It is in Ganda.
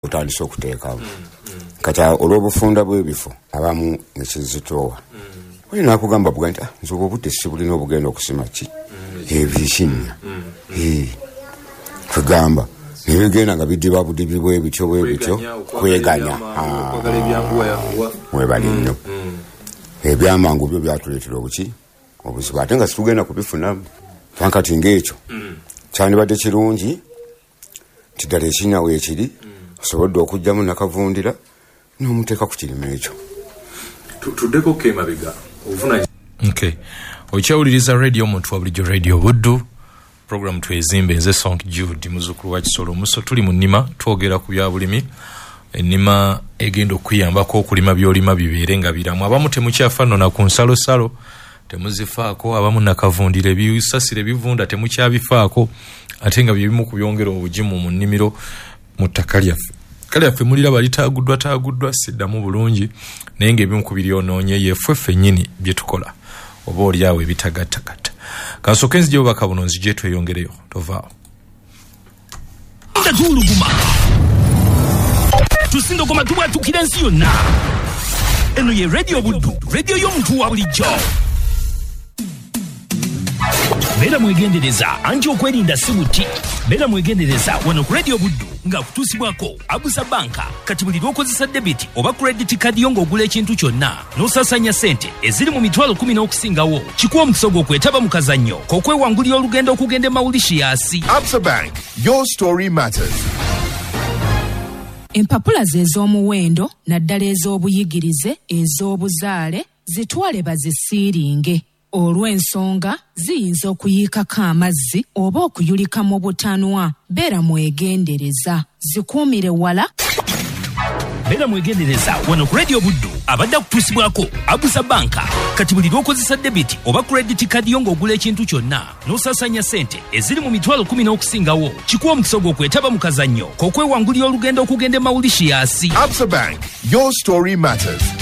utandise okuteekawo kati olw'obufunda bw'ebifo abamu nekizitowa olina akugamba bwa nti nzuba obudde sibulina obugenda okusima ki ebikinnya tugamba nebigenda nga bidiba budibi bwebityo kweganya webali nnyo ebyamangu byo byatuleetera obuzibu ate nga situgenda kubifunamu kankati ng'ekyo kyandibadde kirungi nti ddala ekinnya weekiri osobodde okugjamu nakavundira n'omuteeka ku kirime ekyo tuddeko kemabega ovuna okyawuliriza radio omuntu wa bulijjo radio buddu program twezimbe nze Sonk Jude muzukulu wa Kisolo muso tuli mu nnima twogera ku bya bulimi ennima egenda okuyambako okulima byolima bibeere nga biramu abamu temukyafanno na ku nsalosalo temuzifaako abamu nakavundira ebisasire bivunda temukyabifaako ate nga byebimu kubyongera obugimu mu nnimiro mu ttaka lyaffe kale yaffe muliraba litaaguddwa siddamu bulungi naye ng'ebimu ku biryonoonye yeffe ffennyini bye tukola oba oliawo ebitagattagatta kansooke nzigyewo baka buno nzigye tweyongereyo tovaawo tuluguma tusindogoma tubwatukira ensi yonna eno ye radio buddu radio y'omuntu wa bulijjo beera mwegendereza anti okwerinda si buti beera mwegendereza wano ku radio buddu nga kutuusibwako Abusa Banka kati buli lw'okozesa debiti oba credit card yo ng'ogula ekintu kyonna n'osasanya ssente eziri mu mitwalo 10 n'okusingawo kikuwa omukisa gw'okwetaba mu kazannyo k'okwewangulira olugendo okugenda e Mauritius. Absa Bank, your story matters. Empapula z'ez'omuwendo naddala ez'obuyigirize ez'obuzaale zitwale bazisiiringe olw'ensonga ziyinza okuyiikako amazzi oba okuyulika mu butanwa. Beera mwegendereza zikuumire wala. Beera mwegendereza wano ku radio buddu abadde akutuusibwako Abusa Banka kati buli lw'okozesa debiti oba credit card yo ng'ogula ekintu kyonna n'osasanya ssente eziri mu mitwalo 10 n'okusingawo kikuwa omukisa gw'okwetaba mu kazannyo k'okwewangulira olugendo okugenda e Mauritius. Absa Bank, your story matters.